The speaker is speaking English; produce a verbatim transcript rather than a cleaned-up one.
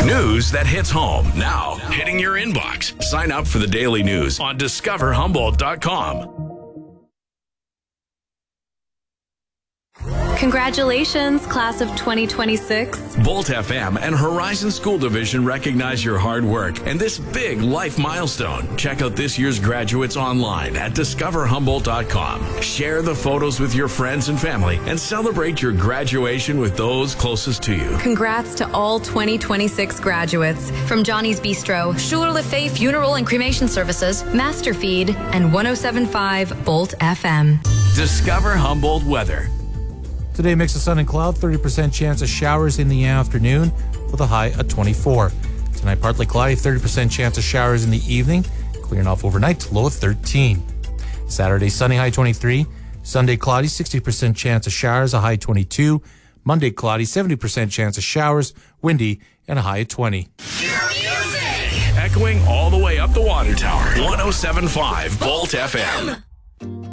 News that hits home now, hitting your inbox. Sign up for the daily news on discover humboldt dot com. Congratulations, class of twenty twenty-six. Bolt F M and Horizon School Division recognize your hard work and this big life milestone. Check out this year's graduates online at discover humboldt dot com. Share the photos with your friends and family and celebrate your graduation with those closest to you. Congrats to all twenty twenty-six graduates from Johnny's Bistro, Schuler LeFay Funeral and Cremation Services, Masterfeed, and one oh seven point five Bolt F M. Discover Humboldt weather. Today, mix of sun and cloud, thirty percent chance of showers in the afternoon with a high of twenty-four. Tonight, partly cloudy, thirty percent chance of showers in the evening, clearing off overnight, low of thirteen. Saturday, sunny, high twenty-three. Sunday, cloudy, sixty percent chance of showers, a high twenty-two. Monday, cloudy, seventy percent chance of showers, windy, and a high of twenty. Echoing all the way up the water tower, one oh seven point five Bolt F M.